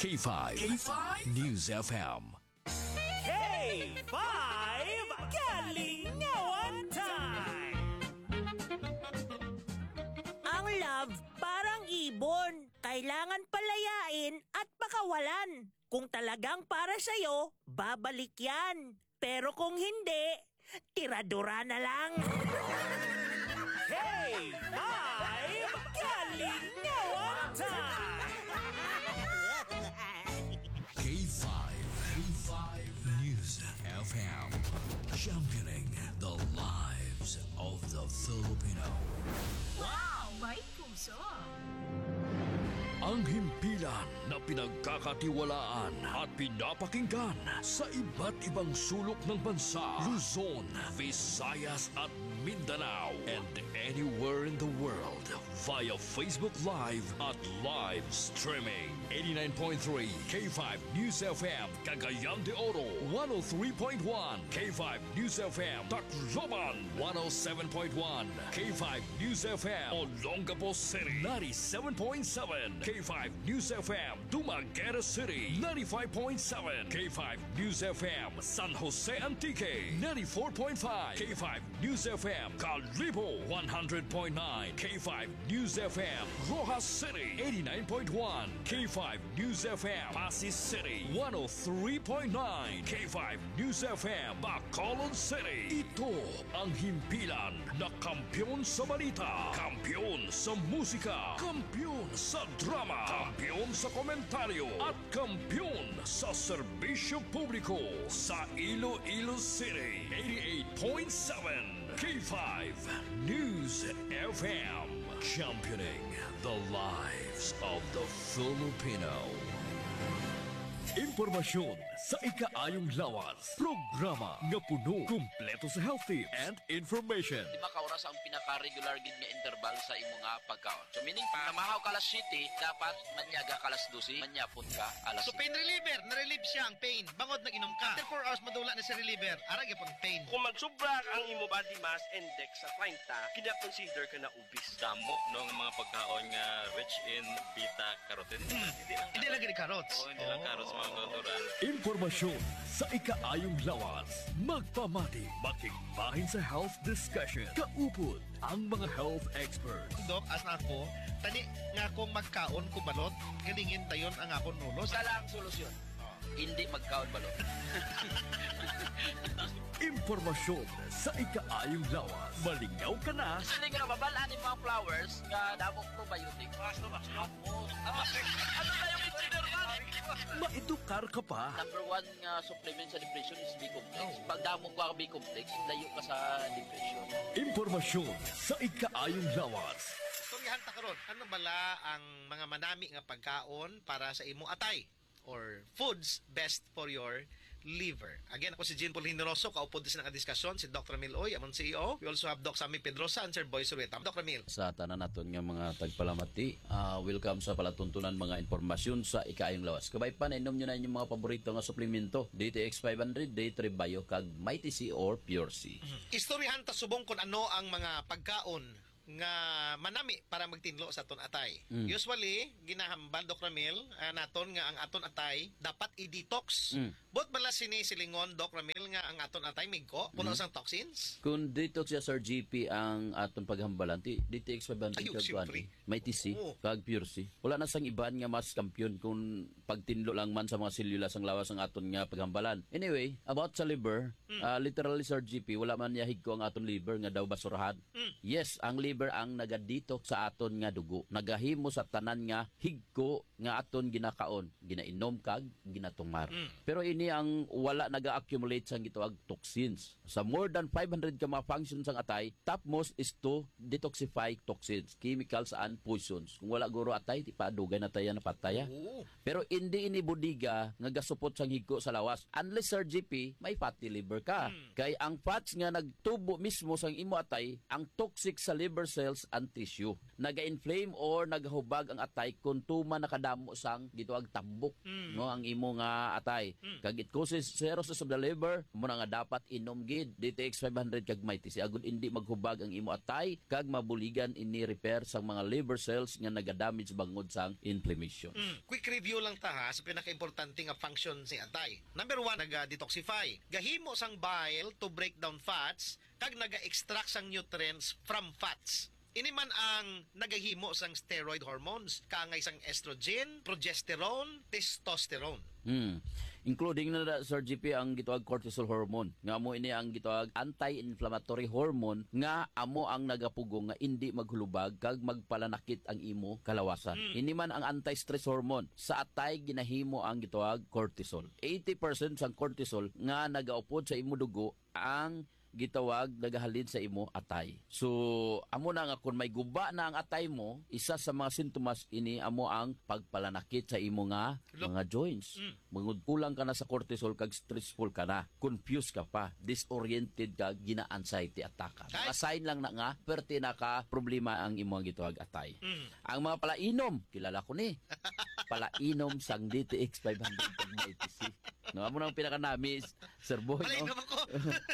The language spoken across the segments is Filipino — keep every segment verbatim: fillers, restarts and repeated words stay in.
K five. K five News F M. K five Kalingawan Time! Ang love parang ibon. Kailangan palayain at pakawalan. Kung talagang para sa'yo, babalik yan. Pero kung hindi, tiradura na lang. K five Kalingawan Time! K five. K five News F M. Championing the lives of the Filipino. Wow! May puso! Ang himpilan na pinagkakatiwalaan at pinapakinggan sa iba't ibang sulok ng bansa, Luzon, Visayas at Mindanao, and anywhere in the world via Facebook Live at live streaming. eighty-nine point three K five News F M, Cagayan de Oro, one oh three point one K five News F M, Tacloban, one oh seven point one K five News F M, Olongapo City, ninety-seven point seven K five News F M, Dumaguete City, ninety-five point seven K five News F M, San Jose Antique, ninety-four point five K five News F M, Calibo, one hundred point nine K five News F M, Rojas City, eighty-nine point one K five News F M, Pasig City, one oh three point nine K five News F M, Bacolod City. Ito ang himpilan na kampiyon sa balita, kampiyon sa musika, kampiyon sa drama, kampiyon sa komentaryo, at kampiyon sa serbisyo publiko sa Iloilo City. eighty-eight point seven K five News F M, championing the lives of the Filipino. Impormasyon sa ikaayong lawas. Programa nga puno, kumpleto sa health tips and information. Lima ka oras ang pinaka-regular gid nga interval sa imo nga pagkaon. So meaning pa, namahaw ka alas siyete, dapat manyaga ka alas dose, manyapon ka alas So pain reliever, na-relieve siya ang pain. Bangod nag-inom ka. After four hours madula na si reliever, ara gyapon pain. Kung magsubra ang imo body mass index sa thirty, kina-consider ka na obese. Damo no nga mga pagkaon nga rich in beta carotene. Hmm. Hindi lang Hindi lagi ni carrots. Oo, hindi lang carrots mga natural. Impormasyon sa ikaayong lawas. Magpamati, makigbahin sa health discussion. Kaupod ang mga health experts. Dok, as na ako, tani nga akong magkaon ko balot, galingin tayon ang akong nulos. Sa lang solusyon. Hindi magkaon balot. Impormasyon sa ikaayong lawas. Malingaw ka na. Kasi nga babalaan yung mga flowers nga damok probiotic. Basta ba? Ano na yung consider man? Maedukar ka pa. Number one nga supplement sa depression is B-complex. Pag damok ka B-complex, layo ka sa depression. Impormasyon sa ikaayong lawas. Istoryahan ta karon, ano bala ang mga manami nga pagkaon para sa imo atay or foods best for your liver. Again, ako si Jean Paul Hinoroso, kaupod din sa nakadiskusyon, si Doctor Emil Oy, among C E O. We also have Doc Sammy Pedrosa and Sir Boy Surueta. Doctor Emil. Sa tanan naton nga mga tagpalamati, uh, welcome sa palatuntunan mga impormasyon sa ikaayong lawas. Kabay pa na inom nyo na inyong mga paborito nga suplemento. D T X five hundred, Day three Bio, kag Mighty C or Pure C. Mm-hmm. Istoryahan ta subong kung ano ang mga pagkaon nga manami para magtinlo sa aton atay. Mm. Usually, ginahambal Doc Ramil, uh, naton nga ang aton atay dapat i-detox. Mm. Bot bala sini silingon Doc Ramil nga ang aton atay migko puno mm. sang toxins. Kung detox ya Sir G P ang aton paghambalan, ti D T X five hundred kag Mighty C oh. kag Pure C. Wala na sang iban nga mas kampiyon kung pagtinlo lang man sa mga selula sang lawas ang aton nga paghambalan. Anyway, about sa liver, mm. uh, literally Sir G P, wala man yahig ko ang aton liver nga daw basurahan. Mm. Yes, ang liver ang nagadito sa aton nga dugo. Nagahimo sa tanan nga higko nga aton ginakaon, ginainom kag ginatumar. Mm. Pero ini ang wala naga-accumulate sang gituag toxins. Sa more than five hundred ka mga functions sang atay, topmost is to detoxify toxins, chemicals and poisons. Kung wala guro atay, di pa dugay na tayo na pataya. Oh. Pero hindi ini budiga nga gasupot sang higko sa lawas. Unless Sir G P, may fatty liver ka. Mm. Kay ang fats nga nagtubo mismo sang imo atay, ang toxic sa liver liver cells and tissue. Naga-inflame or nagahubag ang atay kung tuman nakadamo sang gituag tambok Mm. no ang imo nga atay. Mm. Kag it causes cirrhosis of the liver, mo na nga dapat inom gid D T X five hundred kag may tisi agud indi maghubag ang imo atay kag mabuligan ini repair sang mga liver cells nga nagadamage bangod sang inflammation. Mm. Quick review lang ta ha sa pinaka-importante nga function si atay. Number one, naga-detoxify. Gahimo sang bile to break down fats kag naga-extract sang nutrients from fats. Ini man ang nagahimo sang steroid hormones, kaangay sang estrogen, progesterone, testosterone. Hmm. Including na na, Sir G P ang gituag cortisol hormone. Nga mo ini ang gituag anti-inflammatory hormone nga amo ang nagapugong nga indi maghulubag kag magpalanakit ang imo kalawasan. Mm. Ini man ang anti-stress hormone. Sa atay ginahimo ang gituag cortisol. eighty percent sang cortisol nga nagaupod sa imo dugo ang gitawag nagahalin sa imo atay. So, amo na nga kung may guba na ang atay mo, isa sa mga sintomas ini amo ang pagpalanakit sa imo nga Look. mga joints. Mm. Mangud kulang ka na sa cortisol kag stressful ka na, confused ka pa, disoriented ka, gina-anxiety attack ka. Ay. Mga sign lang na nga, perti na ka problema ang imo nga gitawag atay. Mm. Ang mga palainom, kilala ko ni. Palainom sang D T X five hundred kag may T C. No, amo nang pinaka-nami, Sir Boy. Malay No? naman ko.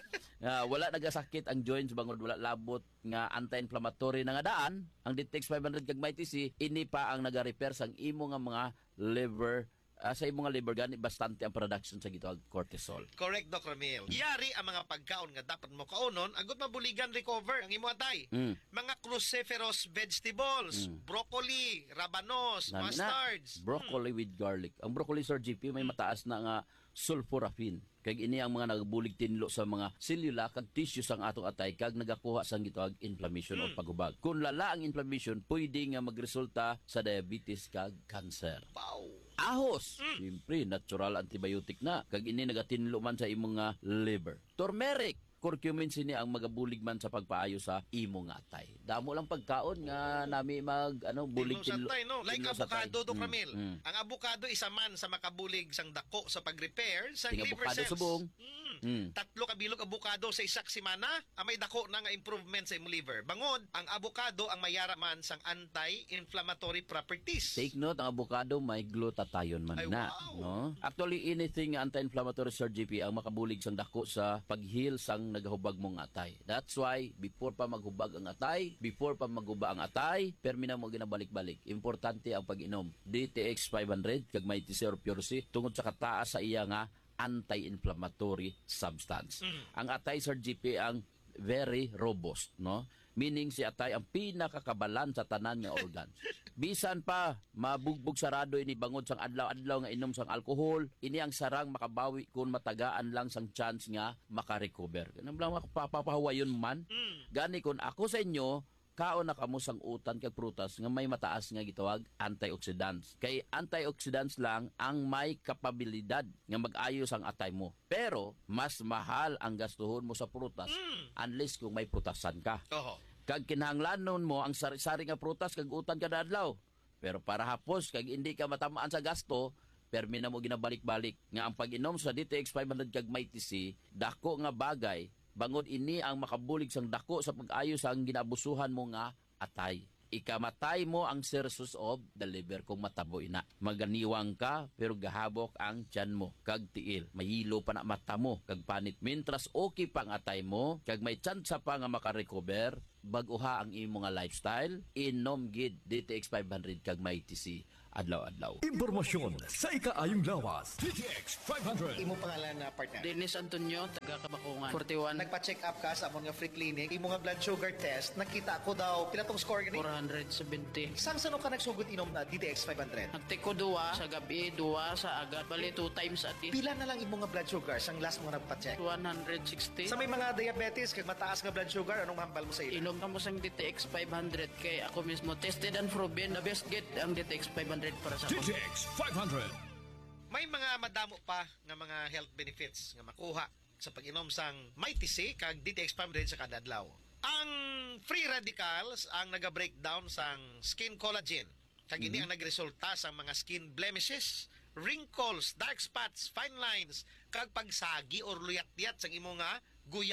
Ah, wala nagasakit ang joints bangod wala labot nga anti-inflammatory na nga daan ang D T X five hundred kag may T C ini pa ang naga-repair sang imo nga mga liver ah, sa imo nga liver gani bastante ang production sa gitawag cortisol. Correct, Doc Ramil. Yari ang mga pagkaon nga dapat mo kaunon, agot mabuligan recover ang imo atay. Mm. Mga cruciferous vegetables, Mm. broccoli, rabanos, Nami na, mustards. broccoli with garlic. Ang broccoli, Sir G P, may mataas na nga sulforaphane. Kag ini ang mga nagbulig tinlo sa mga selula kag tissue sang atong atay kag nagakuha sang gitawag inflammation o paghubag. Kung lala ang inflammation, pwede nga magresulta sa diabetes kag cancer. Wow. Ahos, siyempre natural antibiotic na kag ini nagatinlo man sa imong nga liver. Turmeric, curcumin sini ang magabulig man sa pagpaayo sa imong atay. Damo lang pagkaon nga nami mag ano bulig Tinlo sa tay, no? Like tinlo sa tay. avocado, Doc Mm, Ramil. mm. Ang avocado isa man sa makabulig sang dako sa pag-repair sa Ting liver avocado cells. subong. Mm. Mm. Tatlo ka bilog avocado sa isak semana, ang may dako na nga improvement sa imong liver. Bangod, ang avocado ang mayara man sang anti-inflammatory properties. Take note, ang avocado may glutathione man Ay, na. wow. No? Actually, anything anti-inflammatory, Sir G P, ang makabulig sang dako sa pag-heal sang nagahubag mong atay. That's why, before pa maghubag ang atay, before pa maghuba ang atay, permina mo ginabalik-balik. Importante ang pag-inom. D T X five hundred, kag may T C or Pure C, tungod sa kataas sa iya nga anti-inflammatory substance. Mm. Ang atay, Sir G P, ang very robust, no? Meaning si atay ang pinakakabalan sa tanan nga organs. Bisan pa mabugbog sarado ini bangod sang adlaw-adlaw nga inom sang alcohol, ini ang sarang makabawi kung matagaan lang sang chance nga makarecover. Ganun lang mapapahawayon man. Mm. Gani kung ako sa inyo, kaon na kamo sang utan kag prutas nga may mataas nga gitawag antioxidants. Kay antioxidants lang ang may kapabilidad nga mag-ayos ang atay mo. Pero mas mahal ang gastuhon mo sa prutas Mm. unless kung may prutasan ka. Oho. Kag kinahanglanon mo ang sari-sari nga prutas kag utan kada adlaw. Pero para hapos kag hindi ka matamaan sa gasto, permi na mo ginabalik-balik nga ang pag-inom sa D T X five hundred kag may T C dako nga bagay. Bangod ini ang makabulig sang dako sa pag-ayos ang ginabusuhan mo nga atay. Ikamatay mo ang cirrhosis of the liver kung matabo ina. Maganiwang ka pero gahabok ang tiyan mo kag tiil. Mahilo pa na mata mo kag panit. Mintras okay pang atay mo kag may tsansa pa nga makarecover baguha ang imo nga lifestyle. Inom gid D T X five hundred kag may T C adlaw-adlaw. Impormasyon sa ikaayong lawas. D T X five hundred. Imo pangalan na partner. Dennis Antonio, taga Kabakungan. forty-one, Nagpa-check up ka sa amon nga free clinic, imo nga blood sugar test, nakita ko daw pila tong score gani. four hundred seventy. Sang sano ka nagsugod inom na D T X five hundred? Nagtiko duwa sa gabi, duwa sa agad. Bali, two times a day. Pila na lang imo nga blood sugar sang last mo nagpa-check? one hundred sixty. Sa may mga diabetes kag mataas nga blood sugar, anong hambal mo sa ila? Inom ka mo sang D T X five hundred kay ako mismo tested and proven the best get ang D T X five hundred para sa D T ako. X five hundred. May mga madamo pa nga mga health benefits nga makuha sa pag-inom sang may T C kag D T X five hundred sa kada adlaw. Ang free radicals ang naga-breakdown sang skin collagen. Kag ini ang nagresulta sa mga skin blemishes, wrinkles, dark spots, fine lines, kag pagsagi or luyat-luyat sang imo nga guya.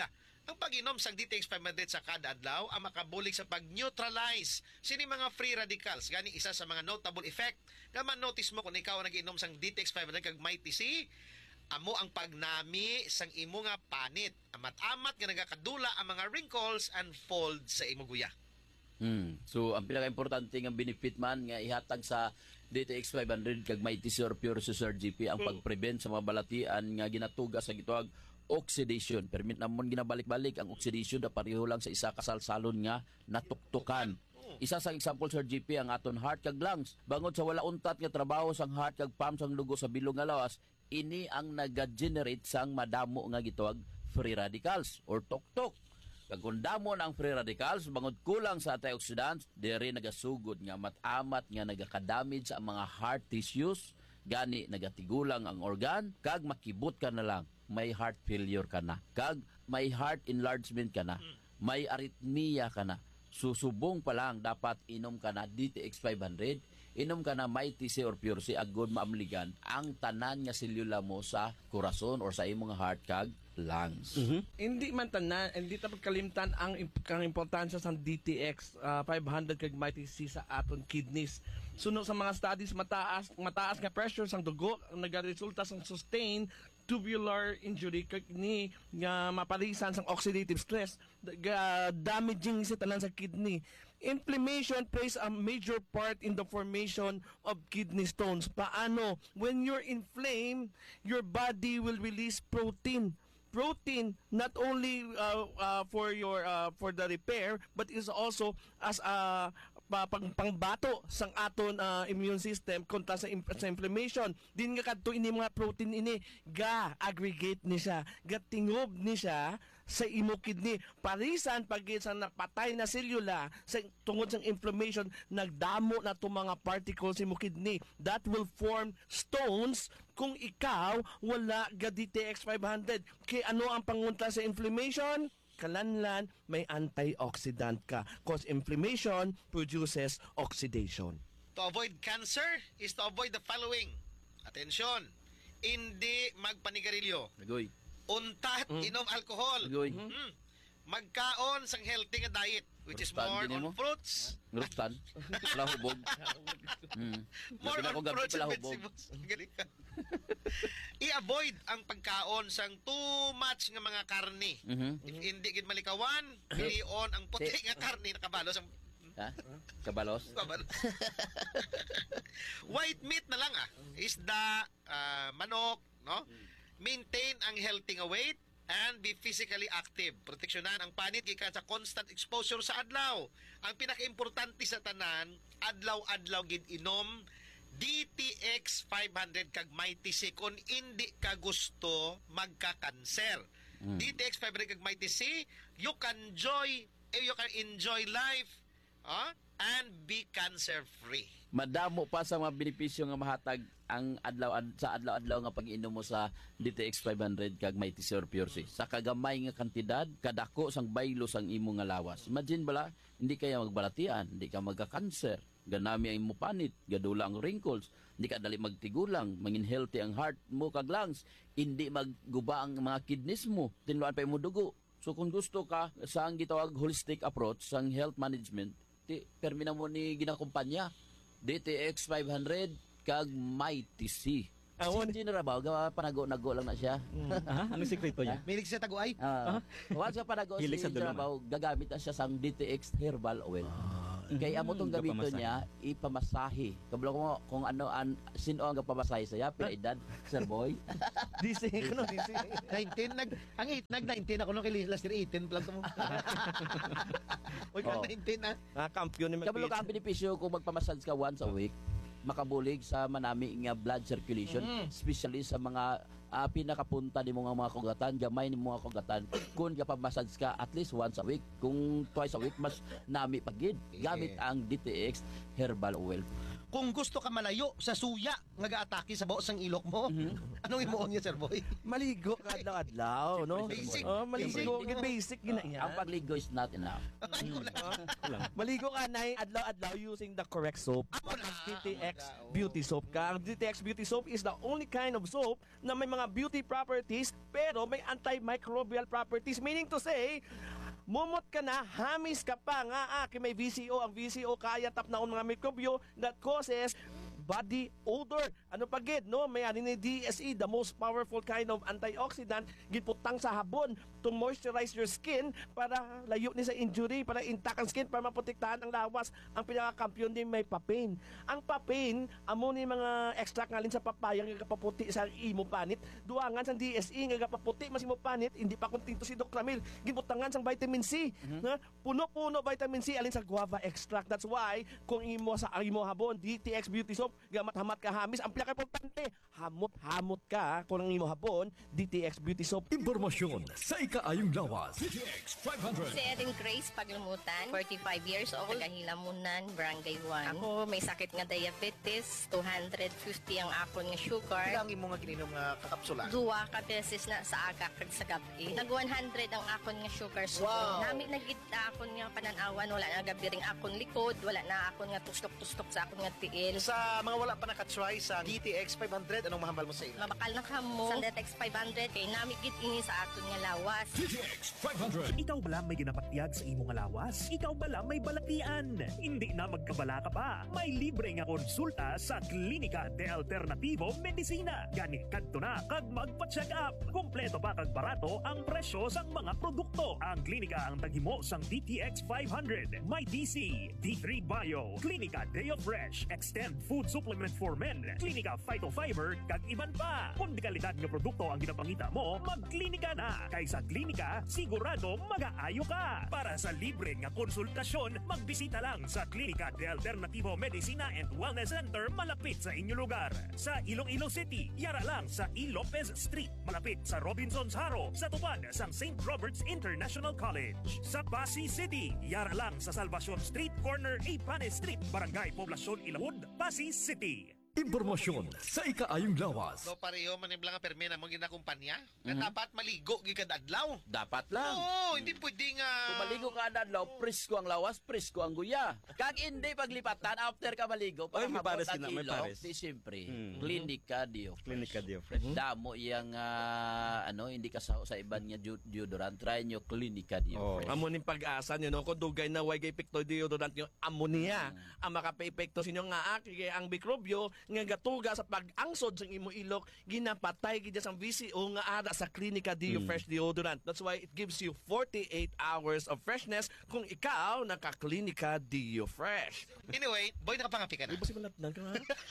Ang pag-inom sa D T X five hundred sa kada adlaw ang makabulig sa pag-neutralize sini mga free radicals. Gani isa sa mga notable effect nga man-notice mo kung ikaw ang nag-inom sang D T X five hundred kag may T C, amo ang pagnami sang imo nga panit. Amat-amat nga nagakadula ang mga wrinkles and folds sa imo guya. Hmm. So ang pinaka-importante nga benefit man nga ihatag sa D T X five hundred kag may T C or Pure Sir G P ang pag-prevent sa mga balatian nga ginatuga sa gituag oxidation. Permit namon ginabalik-balik ang oxidation na pareho lang sa isa kasalsalon nga natuktukan. Isa sa example Sir G P ang aton heart kag lungs. Bangod sa wala untat nga trabaho sang heart kag pump sang dugo sa bilog nga lawas, ini ang naga-generate sang madamo nga gituag free radicals or tuktok. Kag kung damo na ang free radicals, bangod kulang sa antioxidants, diri nagasugod nga mat-amat nga nagaka-damage sa mga heart tissues, gani nagatigulang ang organ, kag makibot ka na lang, may heart failure ka na, kag may heart enlargement ka na, may arrhythmia ka na. Susubong pa lang dapat inom ka na D T X five hundred, inom ka na may T C or Pure C agod maamligan ang tanan nga selula mo sa corazon or sa imong heart kag lungs. Mm-hmm. Hindi man tanan, hindi ta pagkalimtan ang kang importansya sa D T X uh, five hundred kag may T C sa aton kidneys. Suno sa mga studies mataas mataas nga pressure sang dugo nagaresulta sang sustained tubular injury kag ni nga mapalisan sang oxidative stress ga damaging sa tanan sa kidney. Inflammation plays a major part in the formation of kidney stones. Paano? When you're inflamed, your body will release protein. Protein not only uh, uh, for your uh, for the repair but is also as a pa, pang, pangbato sang aton uh, immune system kontra sa, sa inflammation. Din nga kadto ini mga protein ini ga aggregate ni siya, ga tingob ni siya sa imo kidney. Parisan pag sa napatay na selula sa tungod sa inflammation nagdamo na to mga particles sa imo kidney that will form stones kung ikaw wala ga D T X five hundred. Kay ano ang pangunta sa inflammation? Kalanlan, may antioxidant ka. Cause inflammation produces oxidation. To avoid cancer is to avoid the following. Atensyon, hindi magpanigarilyo. Nagoy. Untat, mm. inom alcohol. Nagoy. Mm. Magkaon sang healthy nga diet which is Rustan, more din on mo? fruits. Ngrustan. Palahubog. mm. More Lapin ako on gabi fruits and palahubog. vegetables. Galing ka. I-avoid ang pagkaon sang too much nga mga karne. Mhm. If hindi gid malikawan, pilion ang puti nga karne nakabalo sang Ha? Kabalos? kabalos. White meat na lang ah. Isda, ah, manok, no? Maintain ang healthy nga weight and be physically active. Proteksyonan ang panit gikan sa constant exposure sa adlaw. Ang pinaka-importante sa tanan, adlaw-adlaw gid inom D T X five hundred kag may T C kung hindi ka gusto magka-cancer. Mm. D T X five hundred kag may T C, you can enjoy you can enjoy life ah, and be cancer-free. Madamo pa sa mga benepisyo nga mahatag ang adlaw ad, sa adlaw-adlaw nga pag-inom mo sa D T X five hundred kag may T C or Pure C. Sa kagamay nga kantidad, kadako sang baylo sang imo nga lawas. Imagine bala, hindi kaya magbalatian, hindi ka magka-cancer, ganami ang imo panit, gadula ang wrinkles, hindi ka dali magtigulang, mangin healthy ang heart mo kag lungs, hindi magguba ang mga kidneys mo, tinluan pa imo dugo. So kung gusto ka sa ang gitawag holistic approach sang health management, ti permina mo ni ginakumpanya D T X five hundred kag may T C. Ah, Si General ba gawa panago-nago lang na siya. Ah, anong sekreto niya? Milig sa taguay. Ah, once ka panago si Hilig sa General dulungan. ba gagamit na siya sang D T X herbal oil. Kaya amo tong gamito Gapamasahe. niya ipamasahe. Kabalo ko kung ano an sino ang gapamasahe saya pila edad Sir Boy. D C kuno D C. nineteen nag ang eight nag nineteen ako nung kay last year eighteen plan mo. Oy ka Oh. nineteen ah. Ah, kampiyon ni Kabalo ka ang benepisyo kung magpamassage ka once a week, makabulig sa manami nga blood circulation, Mm. especially sa mga uh, pinakapunta ni mga mga kugatan, gamay ni mga kugatan. Kung kapamassage ka at least once a week, kung twice a week mas nami pagid gamit ang D T X herbal oil. kung gusto ka malayo sa suya nga gaatake sa baos ng ilok mo, anong imuon niya, Sir Boy? Maligo ka adlaw-adlaw, no? Basic. Oh, maligo, Basic. basic, basic gina yan. Ang pagligo is not enough. Maligo ka na adlaw-adlaw using the correct soap. Ang D T X Beauty Soap ka. Ang D T X Beauty Soap is the only kind of soap na may mga beauty properties pero may antimicrobial properties. Meaning to say, mumot ka na, hamis ka pa nga, ah, may V C O. Ang V C O kaya tap na ang mga mikrobyo that causes body odor. Ano pa gid, no? May ani ni D S E, the most powerful kind of antioxidant, giputang sa habon to moisturize your skin para layo ni sa injury, para intact ang skin, para maprotektahan ang lawas. Ang pinaka-kampiyon din may papain. Ang papain, amo ni mga extract ngalin sa papaya nga kapaputi sa imo panit. Duangan sa D S E nga kapaputi mas imo panit, hindi pa kuntinto si Doc Ramil. Gibutangan sang vitamin C. Mm-hmm. Na, puno-puno vitamin C alin sa guava extract. That's why kung imo sa imo habon, D T X Beauty Soap, gamat-hamat ka hamis, ang pinaka-importante, hamot-hamot ka kung ang imo habon, D T X Beauty Soap. Impormasyon sa ikaayong lawas. D T X five hundred. Si Erin Grace Paglumutan, forty-five years old, taga-Hilamunan, Barangay one. Ako may sakit nga diabetes, two hundred fifty ang akon nga sugar. Ilang imo nga gininom nga kakapsula? Duwa ka beses na sa aga kag sa gabi. Nag one hundred ang akon nga sugar. So, wow. Nami nagit akon nga pananawan, wala na gabi ring akon likod, wala na akon nga tustok-tustok sa akon nga tiil. Sa mga wala pa nakatry sa D T X five hundred, anong mahambal mo sa ila? Mabakal na kamo sa D T X five hundred kay nami gid ini sa aton nga lawas. D T X five hundred. Ikaw bala may ginapatiyag sa imong nga lawas? Ikaw bala may balatian? Hindi na magkabala ka pa. May libre nga konsulta sa Klinika de Alternativo Medicina. Gani kadto na kag magpa-check up. Kompleto pa kag barato ang presyo sang mga produkto. Ang klinika ang taghimo sang D T X five hundred. May D C, D three Bio, Klinika Deo Fresh, Extend Food Supplement for Men, Klinika Phytofiber, kag iban pa. Kung di kalidad nga produkto ang ginapangita mo, magklinika na. Kay sa klinika, sigurado mag-aayo ka. Para sa libre nga konsultasyon, magbisita lang sa Klinika de Alternativo Medicina and Wellness Center malapit sa inyong lugar. Sa Iloilo City, yara lang sa E. Lopez Street, malapit sa Robinson's Haro, sa tupad sang Saint Robert's International College. Sa Pasig City, yara lang sa Salvacion Street, corner A. Pane Street, Barangay Poblacion Ilawod, Pasig City. Impormasyon sa ikaayong lawas. So pareho manibla nga perme na mo ginakumpanya. Nga Mhm. dapat maligo gid adlaw. Dapat lang. Oo, hindi pwede nga. Kung maligo ka na adlaw, presko ang lawas, presko ang guya. Kag hindi paglipatan, after ka maligo, Ay, may paghabot pares ang na, may ilok, pares. di siyempre, Hmm. Klinika Dio. Klinika Dio. Damo iyang, ah, ano, hindi ka sa, sa iban nga deod- deodorant, try nyo Klinika Dio. Oh. Amo ning pag-asa nyo, no? Kung dugay na way kay pekto deodorant nyo, ammonia. Ang makape-epekto sa inyo nga aki, kaya ang mikrobyo, nga gatuga sa pag-angsod sa imo ilok, ginapatay gid sa V C O nga ara sa Klinika Dio Mm. Fresh Deodorant. That's why it gives you forty-eight hours of freshness kung ikaw naka-Klinika Dio Fresh. Anyway, boy, nakapangapi ka na. Ay, basi malapnan ka nga.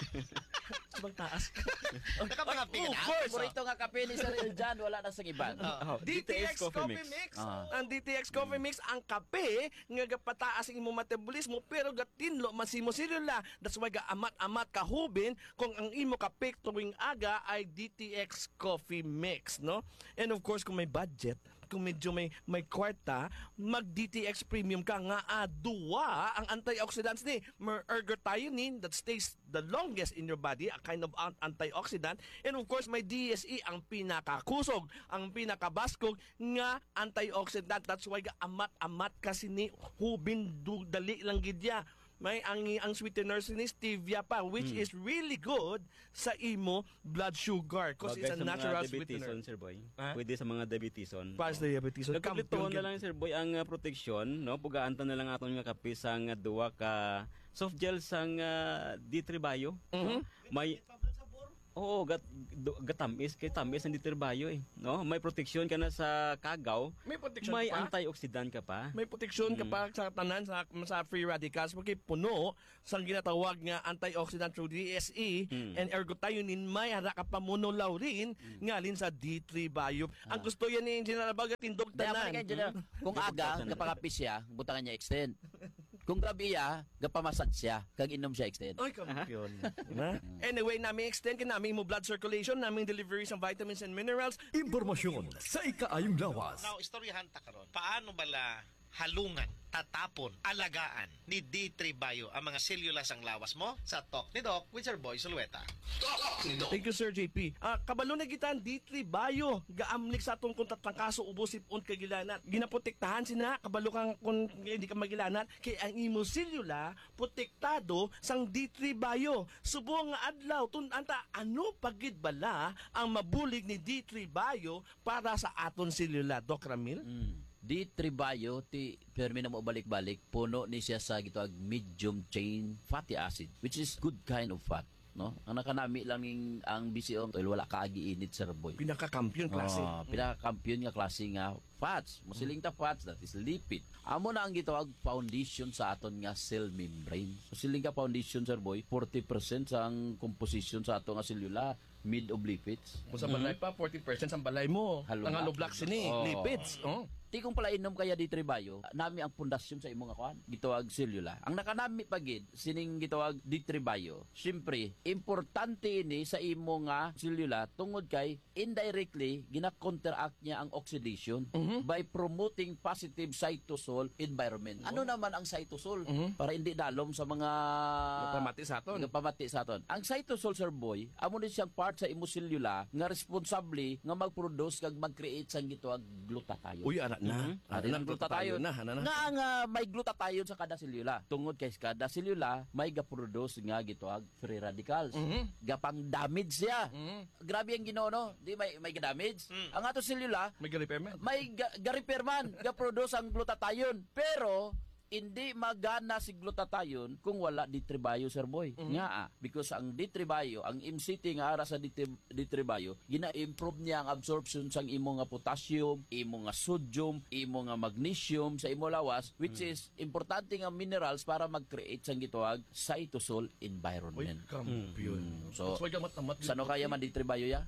Sabang taas. Nakapangapi ka Of na. course. Paborito nga kape ni Sir Eljan, wala na sa iban. Oh, D T X Coffee Mix. Ah. Ang D T X Coffee Mix, ang kape nga gapataas ang imong metabolismo pero gatinlo masimo selula. That's why gaamat-amat kahubin kung ang imo kape tuwing aga ay D T X Coffee Mix, no? And of course, kung may budget, kung medyo may may kwarta, mag D T X Premium ka nga aduwa ang antioxidants ni ergothioneine that stays the longest in your body, a kind of an- antioxidant, and of course may D S E ang pinakakusog, ang pinakabaskog nga antioxidant. That's why ga amat-amat kasi ni hubin du, dali lang gidya. May ang ang sweetener ni stevia pa, which Mm. is really good sa imo blood sugar because it's a natural sweetener. Sir Boy. Ha? Pwede sa mga diabeteson. Para sa diabetes. So, Nagkaplituhan na lang, Sir Boy, ang uh, proteksyon, no? Pugaan na lang aton nga kape sa nga duwa ka soft gel sang uh, D three Bio. Mhm. May Oo, gat, do- gatamis, kay tamis ang D three Bio eh. No? May proteksyon ka na sa kagaw. May proteksyon May ka pa? antioxidant ka pa. May proteksyon ka Mm. pa sa tanan sa, sa free radicals porque puno sa ginatawag nga antioxidant through D S E Mm. and ergothioneine may hara ka pa monolaurin ngalin sa D three Bio. Ang gusto yan ni Engineer Abaga tindog Daya tanan. man kay Engineer, kung aga, kapakapis siya, butangan niya extend. Kung gabi ya, gapamasad siya, kag inom siya extend. Ay, kampiyon. Na? Anyway, namin extend ka namin mo blood circulation, namin delivery ng vitamins and minerals. Impormasyon sa ikaayong lawas. Now, istoryahan ta karon. Paano bala halungan tatapon, alagaan ni D three Bio ang mga selula sang lawas mo sa Talk ni Doc with Sir Boy Sulueta. Talk ni Doc. Thank you, Sir J P. Ah, kabalo na gitan D three Bio gaamlik sa atong kontat ng kaso ubos ipon kagilanat. Ginaprotektahan sina kabalo kang kung hindi ka magilanat kay ang imo selula protektado sang D three Bio. Subo nga adlaw tun anta ano pagid bala ang mabulig ni D three Bio para sa aton selula, Doc Ramil? Mm. D three Bio, ti permi na mo balik-balik, puno ni siya sa gitawag medium chain fatty acid, which is good kind of fat. No? Ang nakanami lang yung, ang B C O, wala kaagi init, Sir Boy. Pinaka-kampiyon klase. Oh, pinaka-kampiyon nga klase nga fats. Musiling ta fats, that is lipid. Amo na ang gitawag foundation sa aton nga cell membrane. Musiling ka foundation, Sir Boy, forty percent sa ang composition sa aton nga selula mid of lipids. Kung sa balay pa, forty percent sa balay mo. Ang haloblak sini, oh. lipids. Oh. Ti kung pala inom kaya di Tribayo, nami ang pundasyon sa imong akuan, gitawag selula. Ang nakanami pagid sining gitawag di Tribayo. Syempre, importante ini sa imong nga selula tungod kay indirectly gina-counteract niya ang oxidation mm-hmm. by promoting positive cytosol environment. Ano mm-hmm. naman ang cytosol? Mm-hmm. Para hindi dalom sa mga pamati sa aton. Pamati sa aton. Ang cytosol, Sir Boy, amo ni siyang part sa imong selula nga responsable nga mag-produce kag mag-create sang gitawag glutathione. Uy, anak na. Mm-hmm. Ari ng glutathione na, na, na. Nga nga may glutathione sa kada selula. Tungod kay kada selula may ga-produce nga gitawag free radicals. Mm-hmm. Gapang damage siya. Mm-hmm. Grabe ang Ginoo no. Di may may damage. Mm. Ang ato selula may ga-repair man. May ga-repair man, ga-produce ang glutathione. Pero hindi magana si glutathione kung wala D three Bio, Sir Boy. Mm-hmm. Nga ah, because ang D three Bio, ang M C T nga ara sa D three Bio, gina-improve niya ang absorption sang imo nga potassium, imo nga sodium, imo nga magnesium sa imo lawas, which mm. is importante nga minerals para mag-create sang gitawag cytosol environment. Uy, kampiyon. Mm. So, sano kaya man D three Bio ya?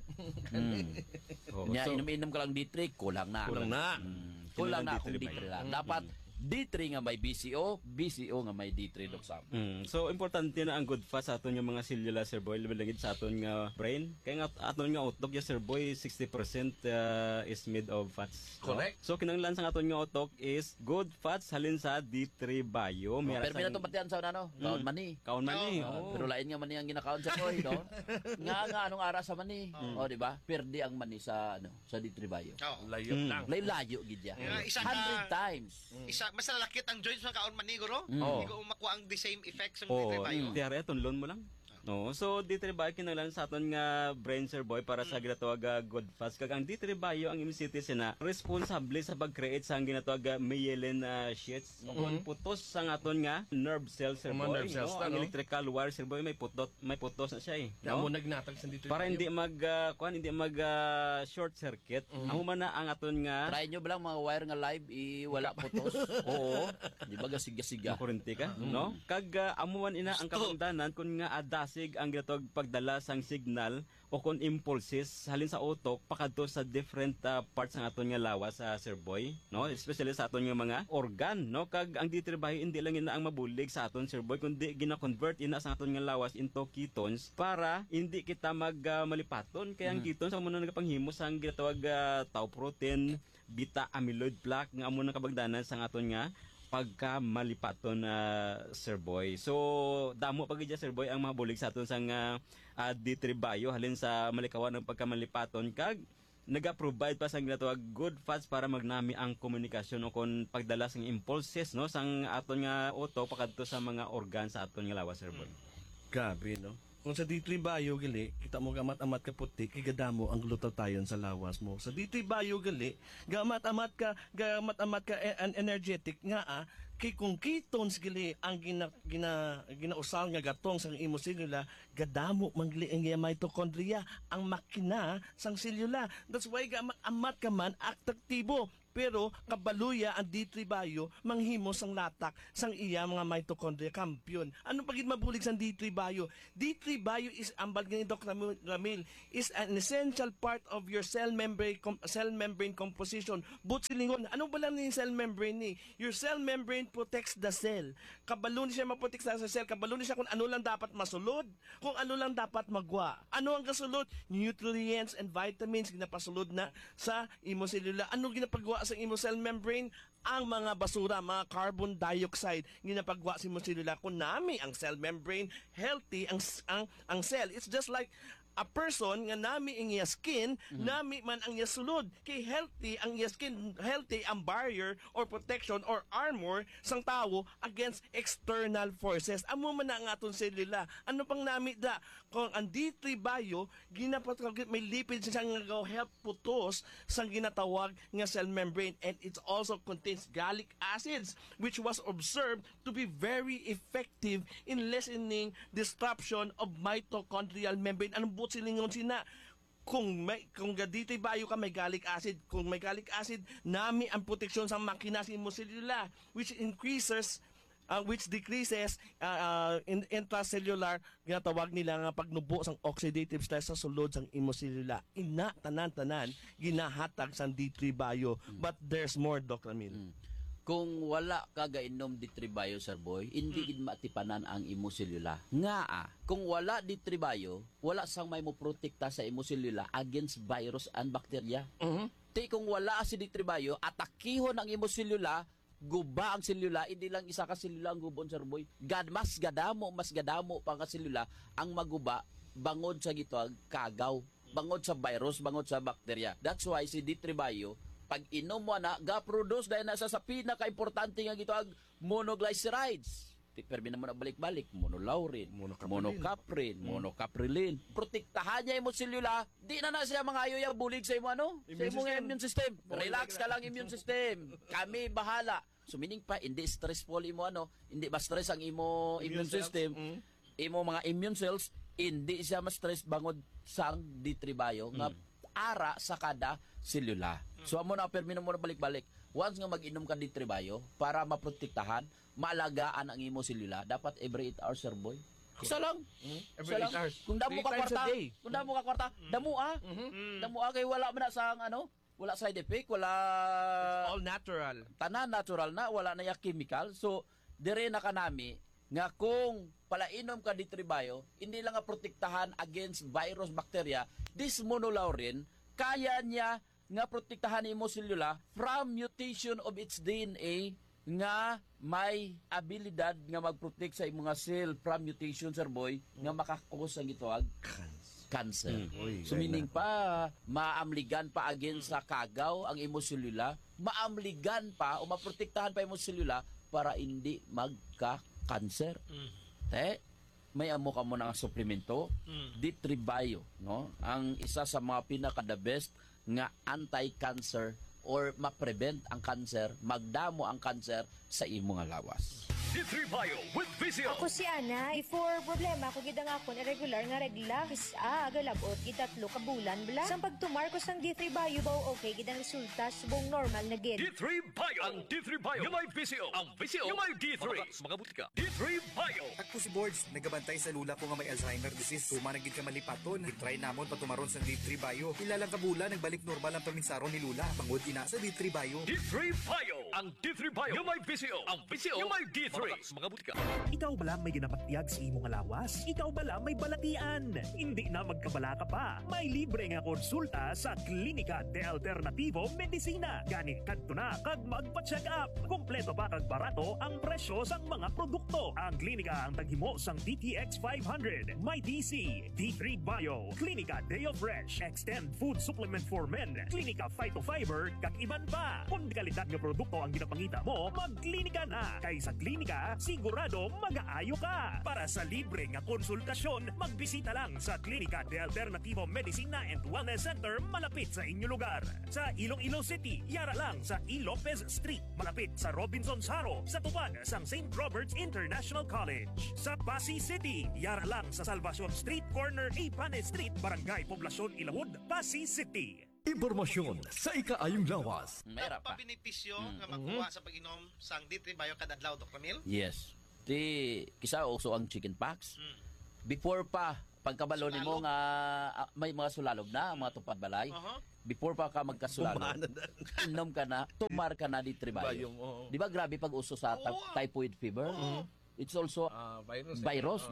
mm. oh, Nya, so, inom-inom ka lang D three, kulang na. Kulang na. Mm. Kulang na kung D three lang. Dapat D three nga may B C O, B C O nga may D three doksam. Mm. So importante na ang good fat sa aton yung mga selula, Sir Boy, labilangid sa aton nga brain. Kaya nga aton nga utok ya, Sir Boy, sixty percent uh, is made of fats. Correct. So kinanglan sa aton nga utok is good fats halin sa D three Bio. Oh, pero minato batian sa ano? Kaon mani. Kaon mani. Oh. Oh. Pero lain nga mani ang ginakaon sa Boy, no? Nga nga anong ara sa mani. Oh, oh di ba? Perdi ang mani sa ano, sa D three Bio. Oh. Layo mm. lang. Layo gid ya. one hundred times. Isa mas lalakit ang joints ng kaon maniguro. Mm. Hindi ko makuha ang the same effects ng oh, D three Bio. Tiyari, tunlon mo lang. No, so D three Bio kinahanglan sa aton nga brain, Sir Boy, para sa ginatawag uh, good fats. Kag ang D three Bio ang M C T sina responsable sa pag-create sa ginatawag uh, myelin uh, sheets. Mm-hmm. Kung putos sa aton nga nerve cells, Sir Boy, nerve cells, no? Ang electrical wire, Sir Boy, may putot, may putos na siya eh. No? Mo nagnatag sa D three Bio. Para hindi mag uh, kuan hindi mag uh, short circuit. Mm-hmm. Amo man na ang aton nga try nyo ba lang mga wire nga live i wala putos. Oo. Di ba gasiga-siga. Makurente ka, mm-hmm. no? Kag uh, amo man ina ang kapangdanan kun nga adasig ang ginatawag pagdala sang signal o kung impulses halin sa utok pakadto sa different uh, parts ng aton nga lawas sa uh, Sir Boy, no? Especially sa aton nga mga organ, no? Kag ang D three Bio hindi lang ina ang mabulig sa aton, Sir Boy, kundi gina-convert ina sa aton nga lawas into ketones para hindi kita mag uh, malipaton. Kaya ang mm. ketones amo na nagapanghimo sang ginatawag uh, tau protein, beta amyloid plaque nga amo na kabagdanan sang aton nga pagka malipaton na uh, Sir Boy. So damo pagidya, Sir Boy, ang mga bulig sa aton sang uh, uh, D three Bio halin sa malikawan ng pagka malipaton kag naga-provide pa sang ginatawag good fats para magnami ang komunikasyon o kon pagdala sang impulses, no, sang aton nga utok pakadto sa mga organ sa aton nga lawas, Sir Boy. Gabi, no? Kung sa D three Bio gali, kita mo gamat-amat ka puti, kigadamo ang glutathione sa lawas mo. Sa D three Bio gali, gamat-amat ka, gamat-amat ka an energetic nga ah, kay kung ketones gali ang gina, gina, ginausal nga gatong sang imo selula, gadamo mangli ang mitochondria, ang makina sang selula. That's why gamat-amat ka man aktibo. Pero kabaluya ang D three Bio manghimo sang latak sang iya mga mitochondria kampiyon. Ano pagid mabulig sang D three Bio? D three Bio is ambal gani Doc Ramil is an essential part of your cell membrane com, cell membrane composition. But silingon, ano ba lang ni cell membrane ni? Your cell membrane protects the cell. Kabalo ni siya maprotek sa cell, kabalo ni siya kung ano lang dapat masulod, kung ano lang dapat magwa. Ano ang kasulod? Nutrients and vitamins ginapasulod na sa imo selula. Ano ginapagwa sa imo cell membrane? ang mga basura, mga carbon dioxide, ginapagwa si mo sila kung nami ang cell membrane healthy ang ang ang cell. It's just like a person nga nami ang iya skin, mm-hmm. nami man ang iya sulod. Kay healthy ang iya skin, healthy ang barrier or protection or armor sang tao against external forces. Amo man na ang aton selula. Ano pang nami da? Kung ang D three bio, ginapat may lipid siya nga go help putos sang ginatawag nga cell membrane, and it also contains gallic acids which was observed to be very effective in lessening disruption of mitochondrial membrane. Anong silingon sina kung may kung gaditoy bayo ka may gallic acid, kung may gallic acid nami ang proteksyon sa makina sa imo selula, which increases uh, which decreases uh, uh, in intracellular ginatawag nila nga pagnubo sang oxidative stress sa sulod sang imo selula. Ina tanan-tanan ginahatag sang D three bio, mm. but there's more, Doctor Emil. Mm. Kung wala ka gainom D three bio, Sir Boy, hindi gid matipanan ang imo selula. Nga ah, kung wala D three bio, wala sang may mo protekta sa imo selula against virus and bacteria. Uh-huh. Ti kung wala si D three bio, atakihon ang imo selula, guba ang selula, hindi lang isa ka selula ang gubon, Sir Boy. Gad mas gadamo, mas gadamo pa ka selula ang maguba bangod sa gitawag kagaw, bangod sa virus, bangod sa bacteria. That's why si D three bio pag inom mo na, ga-produce dahil nasa sa pinaka-importante nga gito ang monoglycerides. Permi naman na balik-balik, monolaurin, monocaprin, mm. monocaprilin. Protektahan niya yung selula, di na na siya mga ayaw bulig sa imo ano? Sa imong immune system. Relax ka lang immune system. Kami bahala. So meaning pa, hindi stressful imo ano, hindi ba stress ang imo immune, immune system, mm. imo mga immune cells, hindi siya ma-stress bangod sang D three bio, mm. nga ara sa kada selula. So amo na permi mo na balik-balik. Once nga mag-inom ka D three bio para maprotektahan, maalagaan ang imo selula, dapat every eight hours, Sir Boy. Isa lang. Mm-hmm. Every eight hours. Kung damo ka kwarta, kung damo ka kwarta, mm-hmm. damo ah. Mm-hmm. Damo ah kay wala man na sang ano, wala side effect, wala it's all natural. Tanan natural na, wala na ya chemical. So dire na kanami nga kung palainom ka D three bio, hindi lang nga protektahan against virus, bacteria, this monolaurin kaya niya nga protektahan imo selula from mutation of its D N A nga may abilidad nga magprotect sa imong mga cell from mutation, Sir Boy, nga makakos ang gitawag cancer. Mm. Oy, so meaning pa maamligan pa against sa kagaw ang imo selula, maamligan pa o maprotektahan pa imo selula para hindi magka-cancer. Mm. Te, may amo ka mo na suplemento, mm. D three bio, no? Ang isa sa mga pinaka the best nga anti-cancer or ma-prevent ang cancer, magdamo ang cancer sa imo nga lawas. D three bio with Visio. Ako si Ana. Before problema ko gid nga ako irregular nga regla. Isa agalabot gitatlo ka bulan bla. Sang pagtumar ko sang D three bio ba okay gid ang resulta subong normal na gid. D three bio. Ang D three bio. Yung may Visio. Ang Visio. Yung may D three. Magabuti ka. D three bio. Ako si Borge, nagabantay sa lula ko nga may Alzheimer disease. Tuma nagid ka malipaton. I-try namon patumaron sa D three bio. Ilalang ka bulan nagbalik normal ang paminsaron ni lula. Bangod ina sa D three bio. D three bio. Ang D three bio. Yung may Visio. Ang Visio. Yung may D three. Magabuti ka. Ikaw bala may ginapatyag sa imong lawas? Ikaw bala may balatian? Hindi na magkabala ka pa. May libre nga konsulta sa Klinika de Alternativo Medicina. Gani kadto na kag magpa-check up. Kompleto pa kag barato ang presyo sang mga produkto. Ang klinika ang taghimo sang D T X five hundred, My D C, D three Bio, Klinika Deo Fresh, Extend Food Supplement for Men, Klinika Phytofiber, kag iban pa. Kung kalidad nga produkto ang ginapangita mo, magklinika na. Kay sa klinika, sigurado mag-aayo ka. Para sa libre nga konsultasyon, magbisita lang sa Klinika de Alternativo Medicina and Wellness Center malapit sa inyong lugar. Sa Iloilo City, yara lang sa E. Lopez Street, malapit sa Robinson's Haro, sa tupad sang Saint Robert's International College. Sa Pasig City, yara lang sa Salvacion Street, corner A. Pane Street, Barangay Poblacion, Ilahud, Pasig City. Impormasyon sa ikaayong lawas. Meron pa benepisyo mm. nga makuha mm-hmm. sa pag-inom sang D three bio kada adlaw, Doctor Emil? Yes. Di kisa uso ang chicken pox. Mm. Before pa pagkabalo nimo nga uh, may mga sulalog na, mga tupad balay. Uh-huh. Before pa ka magkasulalog, inom ka na, tumar ka na D three bio. Oh. Di ba grabe pag uso sa oh. typhoid fever? Oh. It's also uh, virus, virus eh. no?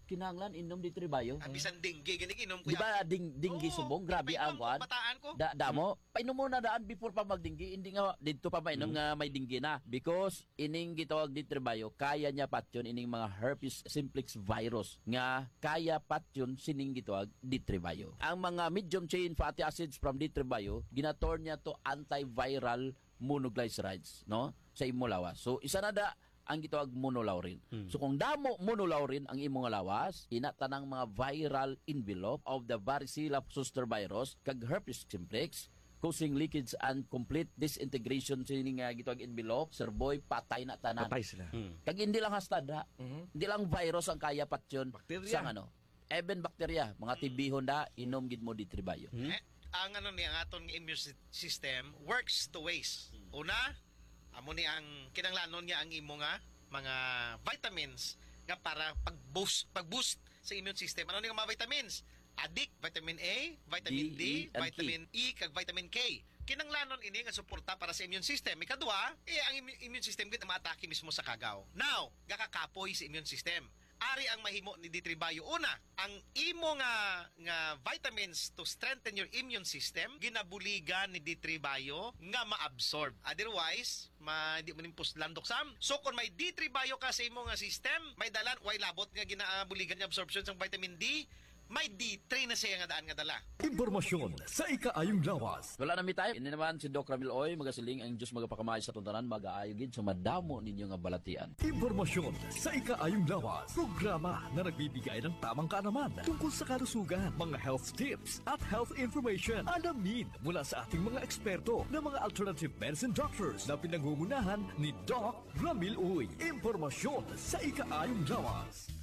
kinahanglan inom di tribayo. Ang bisan dinggi gani inom ko. Di ba ding dinggi subong grabe ang kwan. Bataan ko. Da damo, painom mo na daan before pa magdinggi, hindi nga dito pa mainom Mm. nga may dinggi na because ining gitawag di tribayo kaya niya patyon ining mga herpes simplex virus nga kaya patyon sining gitawag di tribayo. Ang mga medium chain fatty acids from di tribayo ginator niya to antiviral monoglycerides, no, sa imo lawas. So isa na da ang gitawag monolaurin. Hmm. So kung damo monolaurin ang imong lawas, ina tanang mga viral envelope of the varicella zoster virus kag herpes simplex causing leakage and complete disintegration sa nga gitawag envelope, serboy patay na tanan. Patay sila. Hmm. Kag hindi lang hastad ha. Mhm. Hindi lang virus ang kaya patyon Bakterya. sa ano. Even bakterya, mga tibihon da inom gid mo di tribayo. Hmm? Eh, ang ano ni ang aton immune sy- system works two ways. Una, amo ni ang kinanglanon niya ang imo nga mga vitamins nga para pag-boost pag-boost sa immune system. Ano ni nga mga vitamins? Adik, vitamin A, vitamin D, D, E, and vitamin E, kag vitamin K. Kinanglanon ini nga suporta para sa immune system. Ikadua, eh, ang immu- immune system gid maatake mismo sa kagaw. Now, gakakapoy sa immune system. Ari ang mahimo ni Ditribayo. Una, ang imo nga nga vitamins to strengthen your immune system ginabuligan ni Ditribayo nga ma-absorb. Otherwise, ma di mo nimpos landok sam. So kung may Ditribayo ka sa imo nga system, may dalan way labot nga ginabuligan nga absorption sa vitamin D, may D three na siya nga daan nga dala. Impormasyon sa ikaayong lawas. Wala na mi tayo. Ini naman si Doc Ramil Oy, magasiling ang Diyos magapakamay sa tuntanan, mag-aayo gid sa madamo ninyo nga balatian. Impormasyon sa ikaayong lawas. Programa na nagbibigay ng tamang kaalaman tungkol sa kalusugan, mga health tips at health information. Alamin mula sa ating mga eksperto na mga alternative medicine doctors na pinangungunahan ni Doc Ramil Uy. Impormasyon sa ikaayong lawas.